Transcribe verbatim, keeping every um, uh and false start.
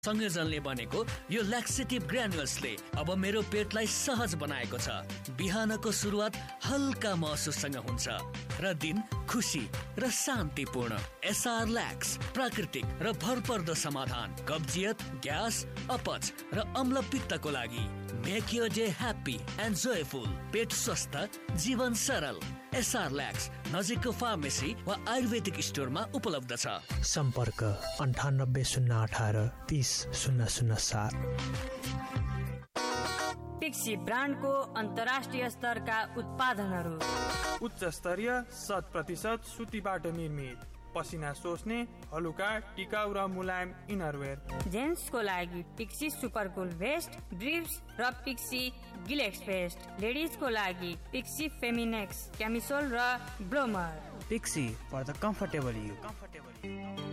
संयोजनले बनेको यो लैक्सेटिभ ग्रानुल्सले अब मेरो पेटलाई सहज बनाएको छ। बिहानको सुरुवात हल्का महसुससँग हुन्छ र दिन खुसी र शान्तिपूर्ण। एसआर लैक्स प्राकृतिक र भरपर्दो समाधान कब्जियत, ग्यास, अपच र अम्लपित्तको लागि। Make your day happy and joyful. पेट स्वस्थ, जीवन सरल। एसआर लैक्स नजिकको फार्मेसी वा आयुर्वेदिक स्टोरमा उपलब्ध छ। सम्पर्क अन्ठानब्बे शून्य अठार तीस शून्य शून्य सात। पिक्सी ब्रान्डको अन्तर्राष्ट्रिय स्तरका उत्पादनहरू। उच्च स्तरीय शत प्रतिशत सुतीबाट निर्मित, पसिना सोच्ने हलुका टिकाउ र मुलायम इनरवेयर। जेन्ट्सको लागि पिक्सी सुपर कुल भेस्ट, ब्रिफ्स र पिक्सी गिलेक्स भेस्ट। लेडिजको लागि पिक्सी फेमिनेक्स क्यामिसोल र ब्लोमर। Pixie for the comfortable you.